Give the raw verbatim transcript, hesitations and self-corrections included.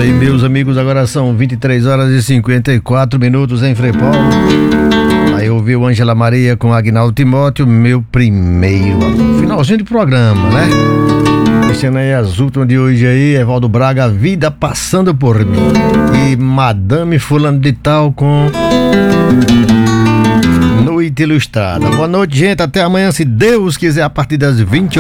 aí, meus amigos, agora são vinte e três horas e cinquenta e quatro minutos em Freepol. Aí ouviu Ângela Maria com Agnaldo Timóteo, meu primeiro amor. Finalzinho de programa, né? Esse ano aí, as últimas de hoje aí, Evaldo Braga, Vida Passando por Mim. E Madame Fulano de Tal com Noite Ilustrada. Boa noite, gente, até amanhã, se Deus quiser, a partir das vinte horas.